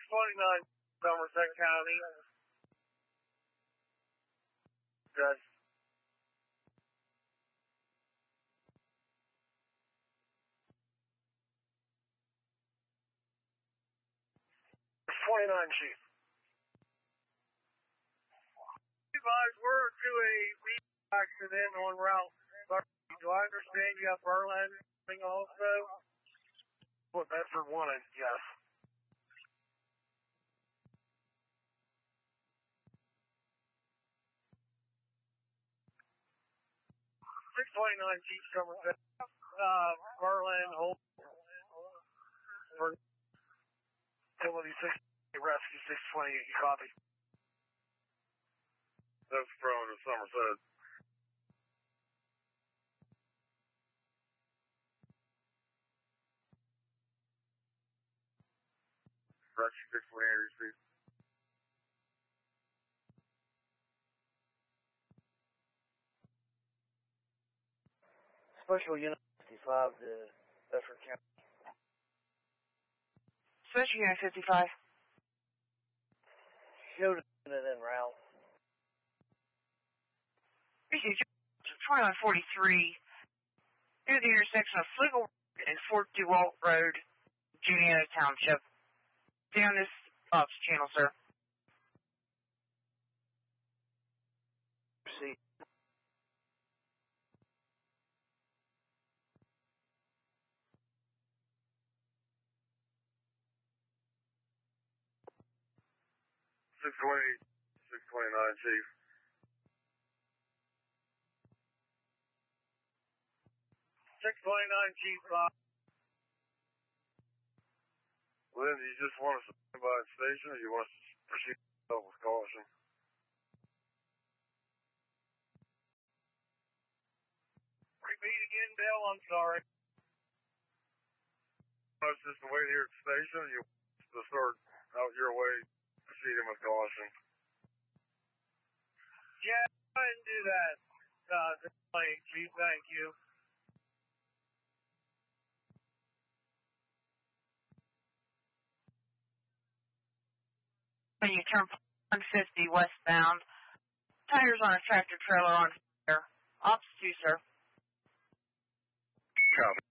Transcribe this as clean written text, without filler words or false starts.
629 Somerset County. Good. 29, Chief. Advise, we're to a accident on Route 30. Do I understand you have Berlin also? What, Bedford wanted, yes. .629 Chief Somerset. Berlin, hold. For Utility 6 Rescue 620, you copy. That's prone to Somerset. Rescue 620, Street. Special Unit 55 to Bedford County. Special Unit 55. Showed it en route. 2143 near the intersection of Fligel and Fort DeWalt Road, Juniata Township. Down this ops channel, sir. Proceed. .629, Chief. .629, Chief. Lynn, do you just want us to stand by the station, or you want us to proceed with caution? Repeat again, Bill. I'm sorry. Want us just to wait here at the station, or you want us to start out your way, proceeding with caution? Yeah, go ahead and do that. Chief, thank you. When you turn 150 westbound, tires on a tractor trailer on fire. Ops 2, sir. Copy.